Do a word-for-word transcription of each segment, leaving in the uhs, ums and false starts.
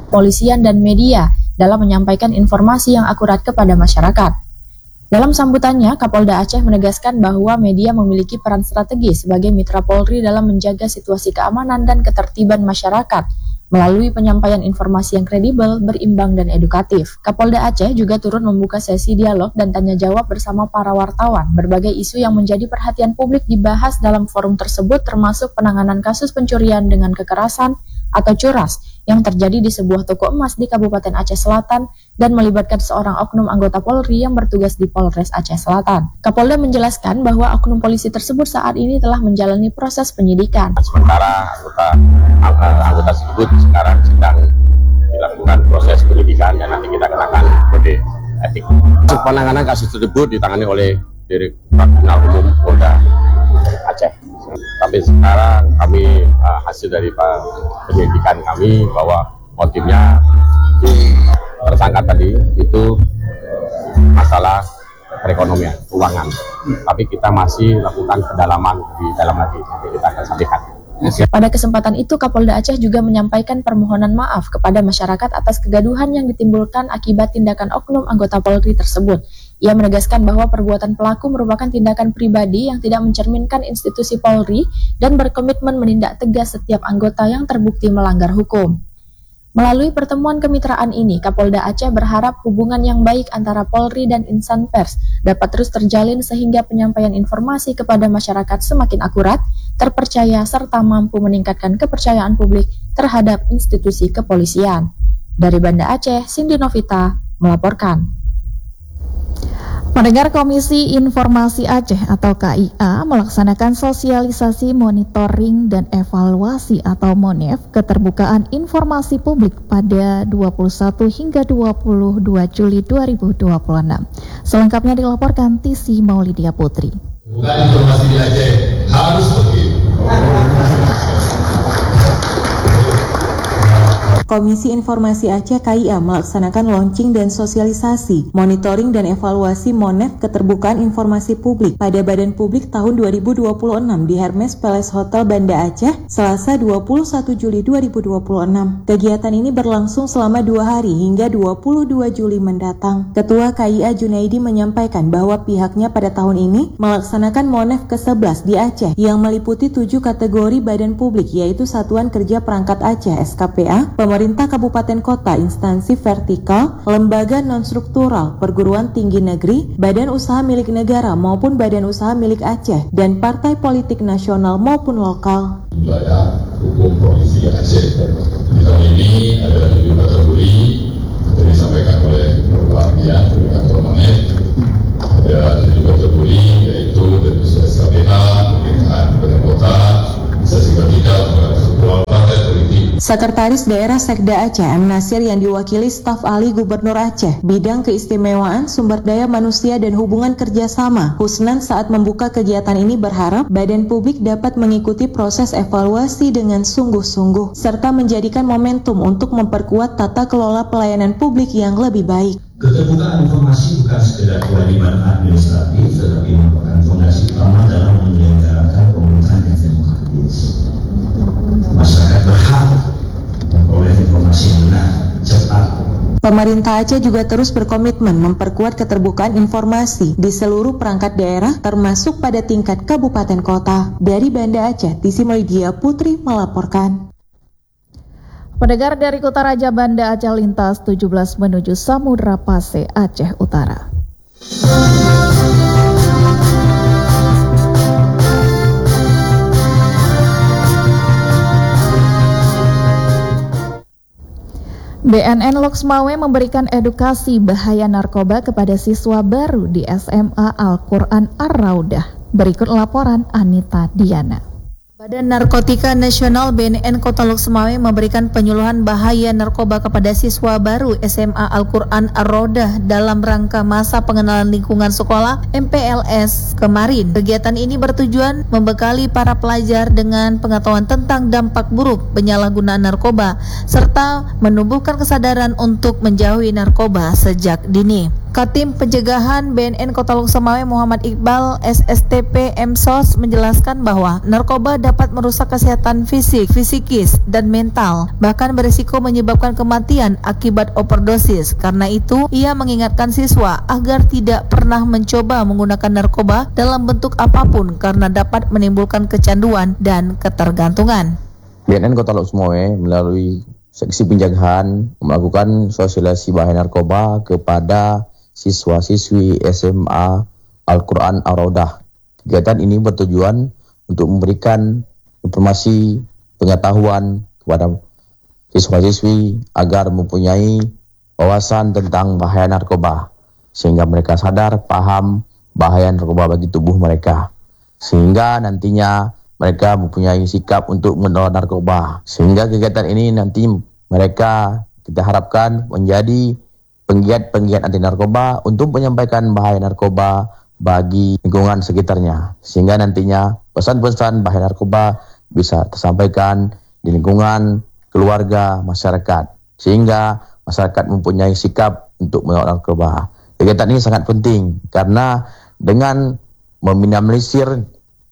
kepolisian dan media dalam menyampaikan informasi yang akurat kepada masyarakat. Dalam sambutannya, Kapolda Aceh menegaskan bahwa media memiliki peran strategis sebagai mitra Polri dalam menjaga situasi keamanan dan ketertiban masyarakat melalui penyampaian informasi yang kredibel, berimbang, dan edukatif. Kapolda Aceh juga turut membuka sesi dialog dan tanya jawab bersama para wartawan. Berbagai isu yang menjadi perhatian publik dibahas dalam forum tersebut, termasuk penanganan kasus pencurian dengan kekerasan atau curas yang terjadi di sebuah toko emas di Kabupaten Aceh Selatan dan melibatkan seorang oknum anggota Polri yang bertugas di Polres Aceh Selatan. Kapolda menjelaskan bahwa oknum polisi tersebut saat ini telah menjalani proses penyidikan. Sementara anggota anggota tersebut sekarang sedang dilakukan proses penyidikan dan nanti kita kenakan kode etik. Penanganan kasus tersebut ditangani oleh Direktorat Kriminal Umum Polda Aceh. Tapi sekarang kami uh, hasil dari penyelidikan kami bahwa motifnya tersangka tadi itu masalah perekonomian, keuangan. Tapi kita masih lakukan pendalaman di dalam lagi, nanti kita akan sampaikan. Pada kesempatan itu, Kapolda Aceh juga menyampaikan permohonan maaf kepada masyarakat atas kegaduhan yang ditimbulkan akibat tindakan oknum anggota Polri tersebut. Ia menegaskan bahwa perbuatan pelaku merupakan tindakan pribadi yang tidak mencerminkan institusi Polri dan berkomitmen menindak tegas setiap anggota yang terbukti melanggar hukum. Melalui pertemuan kemitraan ini, Kapolda Aceh berharap hubungan yang baik antara Polri dan insan pers dapat terus terjalin sehingga penyampaian informasi kepada masyarakat semakin akurat, terpercaya, serta mampu meningkatkan kepercayaan publik terhadap institusi kepolisian. Dari Banda Aceh, Cindy Novita melaporkan. Pendengar, Komisi Informasi Aceh atau K I A melaksanakan sosialisasi, monitoring, dan evaluasi atau MONEF keterbukaan informasi publik pada dua puluh satu hingga dua puluh dua Juli dua ribu dua puluh enam. Selengkapnya dilaporkan Tisi Maulidia Putri. Bukan informasi di Aceh harus begitu. Komisi Informasi Aceh K I A melaksanakan launching dan sosialisasi, monitoring dan evaluasi MONEF keterbukaan informasi publik pada Badan Publik tahun dua ribu dua puluh enam di Hermes Palace Hotel Banda Aceh, Selasa dua puluh satu Juli dua ribu dua puluh enam. Kegiatan ini berlangsung selama dua hari hingga dua puluh dua Juli mendatang. Ketua K I A Junaidi menyampaikan bahwa pihaknya pada tahun ini melaksanakan MONEF ke sebelas di Aceh yang meliputi tujuh kategori badan publik, yaitu Satuan Kerja Perangkat Aceh S K P A, Pemerintah Kabupaten Kota, instansi vertikal, lembaga non-struktural, perguruan tinggi negeri, badan usaha milik negara maupun badan usaha milik Aceh, dan partai politik nasional maupun lokal. Wilayah hukum Provinsi Aceh. Di tahun ini ada tujuh kategori yang disampaikan oleh Bapak Dian, Koordinator MONEF. Ada tujuh kategori yaitu badan usaha S K P A, pemerintahan kabupaten kota, instansi vertikal, lembaga struktural, partai politik. Sekretaris Daerah Sekda Aceh M. Nasir yang diwakili staf ahli Gubernur Aceh bidang keistimewaan sumber daya manusia dan hubungan kerjasama Husnan saat membuka kegiatan ini berharap badan publik dapat mengikuti proses evaluasi dengan sungguh-sungguh serta menjadikan momentum untuk memperkuat tata kelola pelayanan publik yang lebih baik. Keterbukaan informasi bukan sekedar kewajiban administratif, tetapi merupakan fondasi utama dalam menyelenggarakan pemerintahan yang demokratis. Masyarakat berhak memperoleh informasi yang benar, cepat. Pemerintah Aceh juga terus berkomitmen memperkuat keterbukaan informasi di seluruh perangkat daerah termasuk pada tingkat kabupaten kota. Dari Banda Aceh, Tisi Maulidia Putri melaporkan. Pendengar, dari Kota Raja Banda Aceh lintas tujuh belas menuju Samudra Pase, Aceh Utara. B N N Loksmawe memberikan edukasi bahaya narkoba kepada siswa baru di S M A Al-Quran Ar-Raudah. Berikut laporan Anita Diana. Badan Narkotika Nasional B N N Kota Loksmawe memberikan penyuluhan bahaya narkoba kepada siswa baru S M A Al-Quran Ar-Raudah dalam rangka masa pengenalan lingkungan sekolah M P L S kemarin. Kegiatan ini bertujuan membekali para pelajar dengan pengetahuan tentang dampak buruk penyalahgunaan narkoba serta menumbuhkan kesadaran untuk menjauhi narkoba sejak dini. Katim Pencegahan B N N Kota Loksemawe Muhammad Iqbal S S T P M S O S menjelaskan bahwa narkoba dapat merusak kesehatan fisik, fisikis, dan mental, bahkan berisiko menyebabkan kematian akibat overdosis. Karena itu, ia mengingatkan siswa agar tidak pernah mencoba menggunakan narkoba dalam bentuk apapun karena dapat menimbulkan kecanduan dan ketergantungan. B N N Kota Loksemawe melalui seksi penjagaan melakukan sosialisasi bahaya narkoba kepada siswa-siswi S M A Al-Quran Ar-Rodah. Kegiatan ini bertujuan untuk memberikan informasi pengetahuan kepada siswa-siswi agar mempunyai wawasan tentang bahaya narkoba, sehingga mereka sadar, paham bahaya narkoba bagi tubuh mereka, sehingga nantinya mereka mempunyai sikap untuk menolak narkoba. Sehingga kegiatan ini nanti mereka kita harapkan menjadi penggiat-penggiat anti narkoba untuk menyampaikan bahaya narkoba bagi lingkungan sekitarnya, sehingga nantinya pesan-pesan bahaya narkoba bisa tersampaikan di lingkungan keluarga masyarakat, sehingga masyarakat mempunyai sikap untuk menolak narkoba. Kegiatan ini sangat penting karena dengan meminimalisir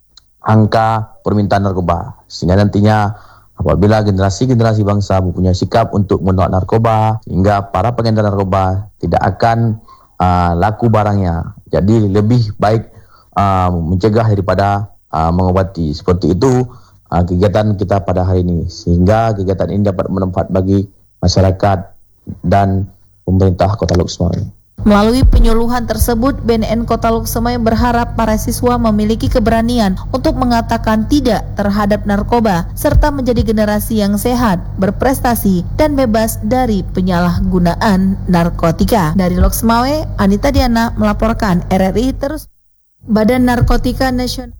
angka permintaan narkoba, sehingga nantinya apabila generasi-generasi bangsa mempunyai sikap untuk menolak narkoba, hingga para pengedar narkoba tidak akan uh, laku barangnya. Jadi lebih baik uh, mencegah daripada uh, mengobati. Seperti itu uh, kegiatan kita pada hari ini, sehingga kegiatan ini dapat bermanfaat bagi masyarakat dan pemerintah Kota Loksemawe. Melalui penyuluhan tersebut, B N N Kota Loksemawe berharap para siswa memiliki keberanian untuk mengatakan tidak terhadap narkoba, serta menjadi generasi yang sehat, berprestasi, dan bebas dari penyalahgunaan narkotika. Dari Loksemawe, Anita Diana melaporkan. R R I terus. Badan Narkotika Nasional.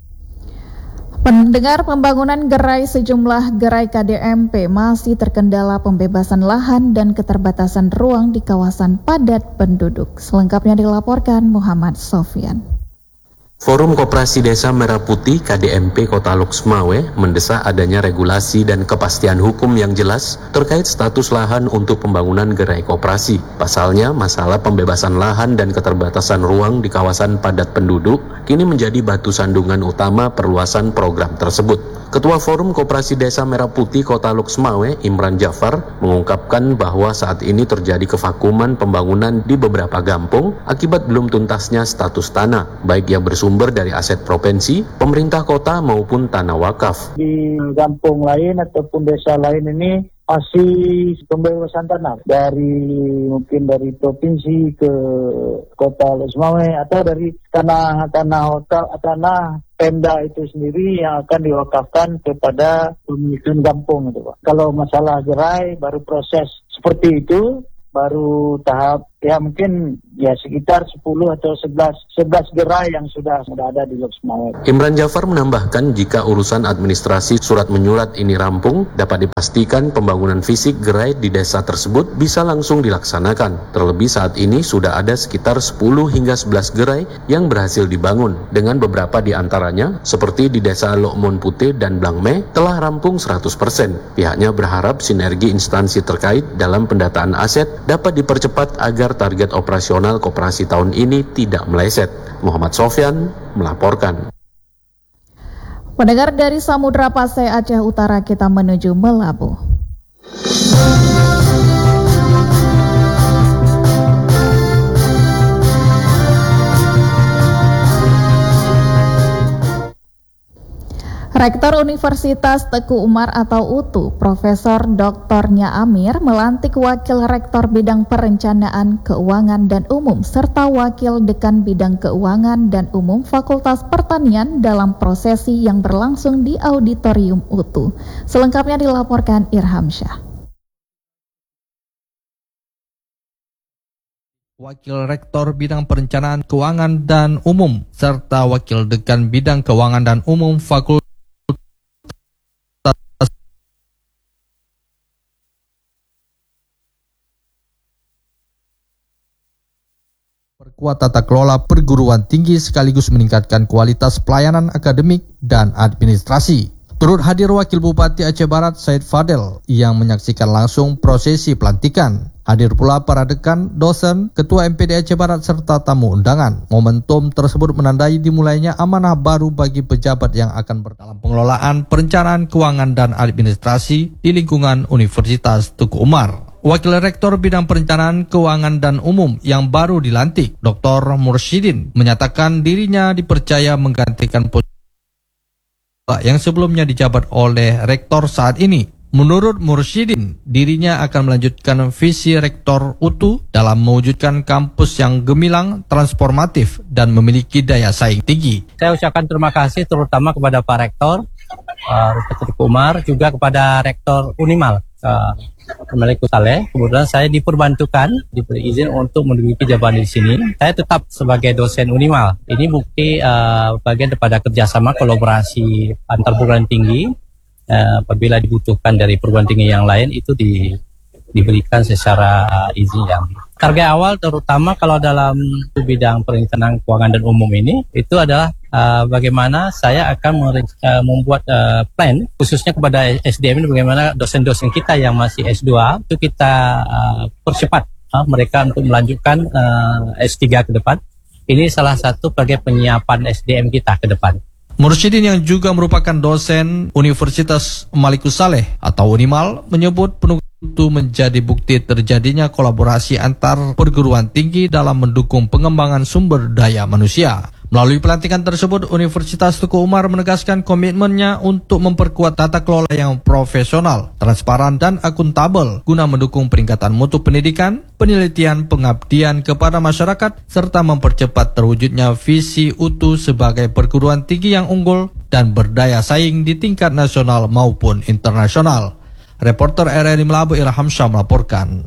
Pendengar, pembangunan gerai sejumlah gerai K D M P masih terkendala pembebasan lahan dan keterbatasan ruang di kawasan padat penduduk. Selengkapnya dilaporkan Muhammad Sofyan. Forum Koperasi Desa Merah Putih K D M P Kota Loksemawe mendesak adanya regulasi dan kepastian hukum yang jelas terkait status lahan untuk pembangunan gerai koperasi. Pasalnya, masalah pembebasan lahan dan keterbatasan ruang di kawasan padat penduduk kini menjadi batu sandungan utama perluasan program tersebut. Ketua Forum Koperasi Desa Merah Putih Kota Loksemawe, Imran Jafar, mengungkapkan bahwa saat ini terjadi kevakuman pembangunan di beberapa kampung akibat belum tuntasnya status tanah, baik yang bersumber dari aset provinsi, pemerintah kota maupun tanah wakaf. Di kampung lain ataupun desa lain ini masih pembebasan tanah dari mungkin dari provinsi ke Kota Loksemawe atau dari tanah-tanah hotel, tanah Pemda itu sendiri yang akan diwakafkan kepada pemilikan kampung itu, Pak. Kalau masalah gerai baru proses seperti itu, baru tahap ya mungkin ya sekitar sepuluh atau sebelas gerai yang sudah sudah ada di Loksemawe. Imran Jafar menambahkan jika urusan administrasi surat menyurat ini rampung, dapat dipastikan pembangunan fisik gerai di desa tersebut bisa langsung dilaksanakan. Terlebih saat ini sudah ada sekitar sepuluh hingga sebelas gerai yang berhasil dibangun, dengan beberapa di antaranya seperti di desa Lokmon Putih dan Blangme telah rampung seratus persen. Pihaknya berharap sinergi instansi terkait dalam pendataan aset dapat dipercepat agar target operasional koperasi tahun ini tidak meleset. Muhammad Sofyan melaporkan. Pendengar, dari Samudra Pasai Aceh Utara kita menuju Melabu. Rektor Universitas Teku Umar atau U T U, Profesor Doktor Nya Amir, melantik Wakil Rektor Bidang Perencanaan Keuangan dan Umum serta Wakil Dekan Bidang Keuangan dan Umum Fakultas Pertanian dalam prosesi yang berlangsung di Auditorium U T U. Selengkapnya dilaporkan Irham Syah. Wakil Rektor Bidang Perencanaan Keuangan dan Umum serta Wakil Dekan Bidang Keuangan dan Umum Fakultas perkuat tata kelola perguruan tinggi sekaligus meningkatkan kualitas pelayanan akademik dan administrasi. Turut hadir Wakil Bupati Aceh Barat Said Fadel yang menyaksikan langsung prosesi pelantikan. Hadir pula para dekan, dosen, ketua M P D Aceh Barat serta tamu undangan. Momentum tersebut menandai dimulainya amanah baru bagi pejabat yang akan berdalam pengelolaan, perencanaan, keuangan dan administrasi di lingkungan Universitas Teguh Umar. Wakil Rektor Bidang Perencanaan, Keuangan dan Umum yang baru dilantik, Doktor Mursyidin, menyatakan dirinya dipercaya menggantikan posisi yang sebelumnya dijabat oleh Rektor saat ini. Menurut Mursyidin, dirinya akan melanjutkan visi Rektor U T U dalam mewujudkan kampus yang gemilang, transformatif, dan memiliki daya saing tinggi. Saya ucapkan terima kasih terutama kepada Pak Rektor, uh, Rektor Kumar, juga kepada Rektor Unimal, uh, Maliku Saleh. Kemudian saya diperbantukan, diberi izin untuk menduduki jabatan di sini. Saya tetap sebagai dosen Unimal. Ini bukti uh, bagian daripada kerjasama kolaborasi antar perguruan tinggi. Uh, apabila dibutuhkan dari perguruan tinggi yang lain itu di, diberikan secara uh, izin yang target awal, terutama kalau dalam bidang perencanaan keuangan dan umum ini itu adalah uh, bagaimana saya akan uh, membuat uh, plan khususnya kepada S D M ini, bagaimana dosen-dosen kita yang masih S dua itu kita uh, percepat uh, mereka untuk melanjutkan uh, S tiga ke depan. Ini salah satu sebagai penyiapan S D M kita ke depan. Mursyidin yang juga merupakan dosen Universitas Maliku Saleh atau Unimal menyebut penuh itu menjadi bukti terjadinya kolaborasi antar perguruan tinggi dalam mendukung pengembangan sumber daya manusia. Melalui pelantikan tersebut, Universitas Teguh Umar menegaskan komitmennya untuk memperkuat tata kelola yang profesional, transparan, dan akuntabel guna mendukung peningkatan mutu pendidikan, penelitian, pengabdian kepada masyarakat, serta mempercepat terwujudnya visi U T U sebagai perguruan tinggi yang unggul dan berdaya saing di tingkat nasional maupun internasional. Reporter R R I Melabu Ilham Syah melaporkan.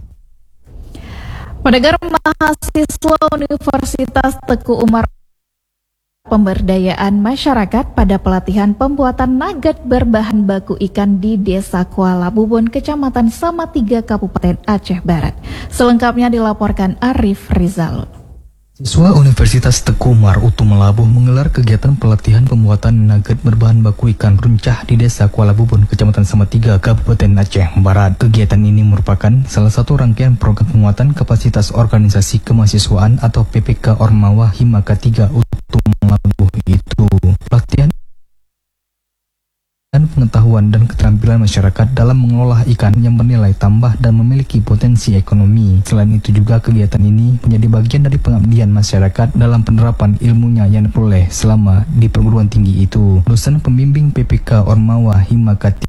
Pendengar, mahasiswa Universitas Teguh Umar pemberdayaan masyarakat pada pelatihan pembuatan nugget berbahan baku ikan di Desa Kuala Bubun, Kecamatan Samatiga, Kabupaten Aceh Barat. Selengkapnya dilaporkan Arif Rizal. Siswa Universitas Teguh Umar U T U Melabuh menggelar kegiatan pelatihan pembuatan nugget berbahan baku ikan runcah di Desa Kuala Bubun, Kecamatan Samatiga, Kabupaten Aceh Barat. Kegiatan ini merupakan salah satu rangkaian program penguatan kapasitas organisasi kemahasiswaan atau P P K Ormawa Himaka tiga U T U Melabuh itu. Pelatihan dan pengetahuan dan keterampilan masyarakat dalam mengelola ikan yang bernilai tambah dan memiliki potensi ekonomi. Selain itu juga kegiatan ini menjadi bagian dari pengabdian masyarakat dalam penerapan ilmunya yang diperoleh selama di perguruan tinggi itu. Dosen pembimbing P P K Ormawa Himaka